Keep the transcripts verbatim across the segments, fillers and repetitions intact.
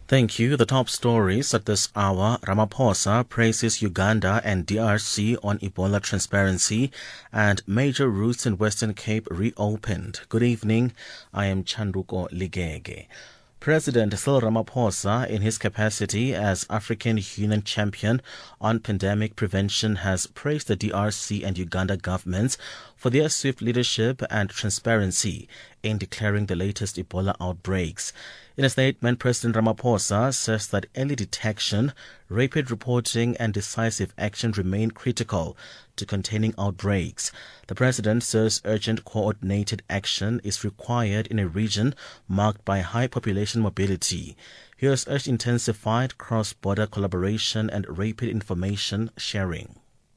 Thank you. The top stories at this hour. Ramaphosa praises Uganda and D R C on Ebola transparency, and major routes in Western Cape reopened. Good evening. I am Chanduko Ligege. President Cyril Ramaphosa, in his capacity as African Union champion on pandemic prevention, has praised the D R C and Uganda governments for their swift leadership and transparency in declaring the latest Ebola outbreaks. In a statement, President Ramaphosa says that early detection, rapid reporting and decisive action remain critical to containing outbreaks. The president says urgent coordinated action is required in a region marked by high population mobility. He has urged intensified cross-border collaboration and rapid information sharing.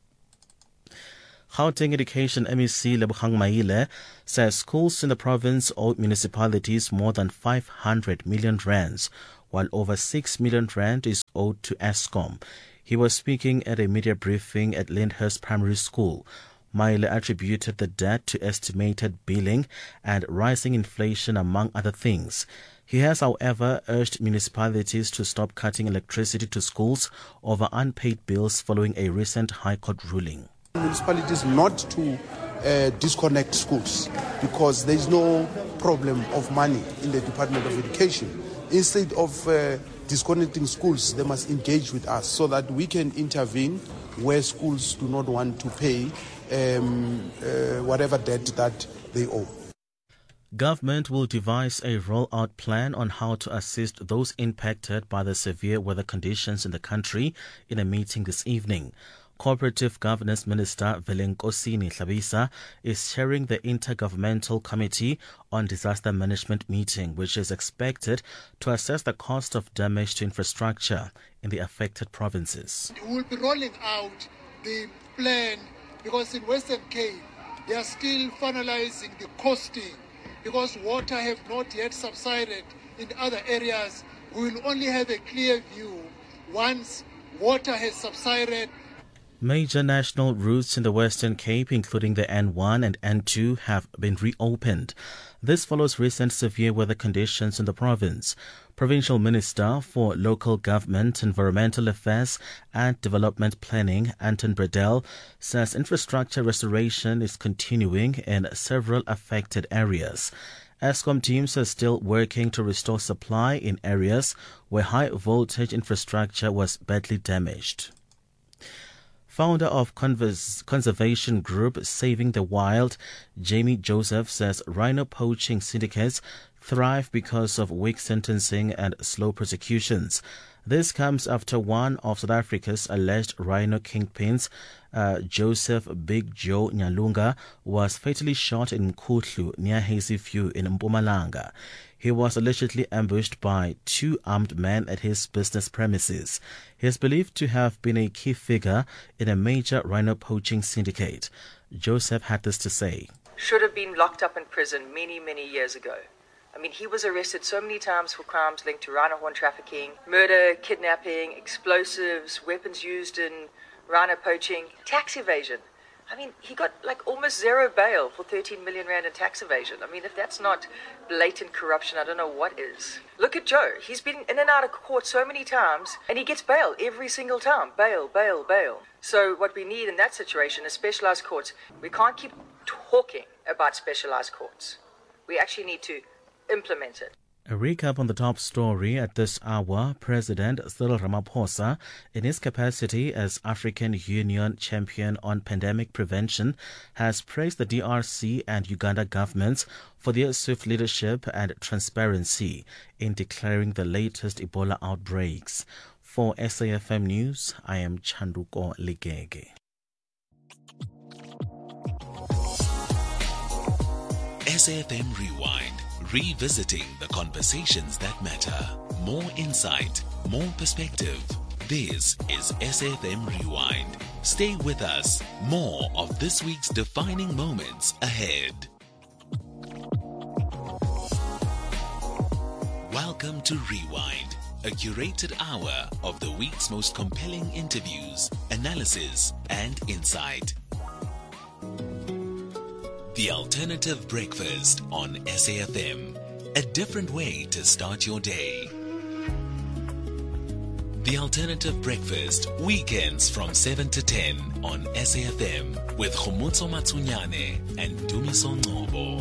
Gauteng Education M E C Lebogang Maile says schools in the province owe municipalities more than five hundred million rands, while over six million rand is owed to Eskom. He was speaking at a media briefing at Lyndhurst Primary School. Maile attributed the debt to estimated billing and rising inflation, among other things. He has, however, urged municipalities to stop cutting electricity to schools over unpaid bills following a recent High Court ruling. Municipalities not to uh, disconnect schools because there is no problem of money in the Department of Education. Instead of uh, disconnecting schools, they must engage with us so that we can intervene where schools do not want to pay um, uh, whatever debt that they owe. Government will devise a rollout plan on how to assist those impacted by the severe weather conditions in the country in a meeting this evening. Cooperative Governance Minister Velenkosini Hlabisa is chairing the Intergovernmental Committee on Disaster Management meeting, which is expected to assess the cost of damage to infrastructure in the affected provinces. We will be rolling out the plan because in Western Cape they are still finalizing the costing because water have not yet subsided in other areas. We will only have a clear view once water has subsided. Major national routes in the Western Cape, including the N one and N two, have been reopened. This follows recent severe weather conditions in the province. Provincial Minister for Local Government, Environmental Affairs and Development Planning, Anton Bredell, says infrastructure restoration is continuing in several affected areas. Eskom teams are still working to restore supply in areas where high voltage infrastructure was badly damaged. Founder of Convers- conservation group Saving the Wild, Jamie Joseph, says rhino poaching syndicates thrive because of weak sentencing and slow prosecutions. This comes after one of South Africa's alleged rhino kingpins, uh, Joseph Big Joe Nyalunga, was fatally shot in Kutlu near Hazy View in Mpumalanga. He was allegedly ambushed by two armed men at his business premises. He is believed to have been a key figure in a major rhino poaching syndicate. Joseph had this to say. Should have been locked up in prison many, many years ago. I mean, he was arrested so many times for crimes linked to rhino horn trafficking, murder, kidnapping, explosives, weapons used in rhino poaching, tax evasion. I mean, he got like almost zero bail for thirteen million rand in tax evasion. I mean, if that's not blatant corruption, I don't know what is. Look at Joe. He's been in and out of court so many times, and he gets bail every single time. Bail, bail, bail. So what we need in that situation is specialized courts. We can't keep talking about specialized courts. We actually need to implement it. A recap on the top story at this hour. President Cyril Ramaphosa, in his capacity as African Union champion on pandemic prevention, has praised the D R C and Uganda governments for their swift leadership and transparency in declaring the latest Ebola outbreaks. For S A F M News, I am Chanduko Ligege. S A F M Rewind. Revisiting the conversations that matter. More insight, more perspective. This is S A F M Rewind. Stay with us. More of this week's defining moments ahead. Welcome to Rewind, a curated hour of the week's most compelling interviews, analysis, and insight. The Alternative Breakfast on S A F M. A different way to start your day. The Alternative Breakfast, weekends from seven to ten on S A F M with Khomotso Matsunyane and Dumiso Ngobo.